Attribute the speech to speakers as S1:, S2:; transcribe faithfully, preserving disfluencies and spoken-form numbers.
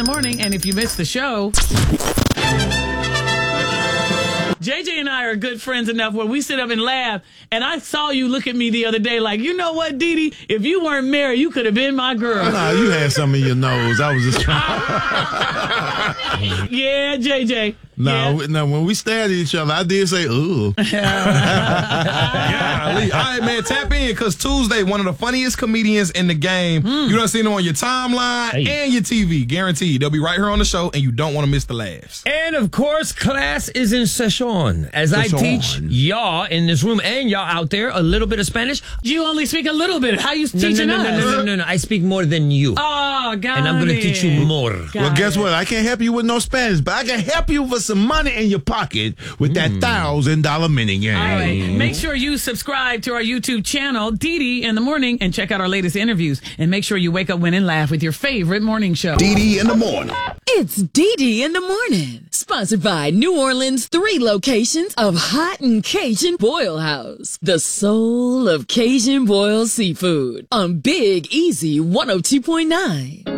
S1: morning. And if you missed the show, J J and I are good friends enough where we sit up and laugh. And I saw you look at me the other day like, you know what, Dee Dee? If you weren't married, you could have been my girl.
S2: Nah, you had something in your nose. I was just trying.
S1: Yeah, J J.
S2: No,
S1: yeah.
S2: no, when we stared at each other, I did say, ooh.
S3: Yeah, all right, man, tap in because Tuesday, one of the funniest comedians in the game. Mm. You done seen him on your timeline hey. and your T V. Guaranteed. They'll be right here on the show, and you don't want to miss the laughs.
S4: And, of course, class is in session as
S2: session.
S4: I teach y'all in this room and y'all out there a little bit of Spanish.
S1: You only speak a little bit. How you
S4: no,
S1: teaching
S4: no, no,
S1: us?
S4: No, no, no, no, no. I speak more than you.
S1: Oh, God.
S4: And I'm going to teach you more.
S1: Got
S2: well, guess
S1: it.
S2: what? I can't help you with no Spanish, but I can help you with some money in your pocket with that thousand dollar mini game.
S1: All right. Make sure you subscribe to our YouTube channel, Dee Dee in the Morning, and check out our latest interviews. And make sure you wake up, win, and laugh with your favorite morning show.
S5: Dee Dee in the Morning.
S6: It's Dee Dee in the Morning. Sponsored by New Orleans' three locations of Hot and Cajun Boil House. The soul of Cajun boiled seafood on Big Easy one oh two point nine.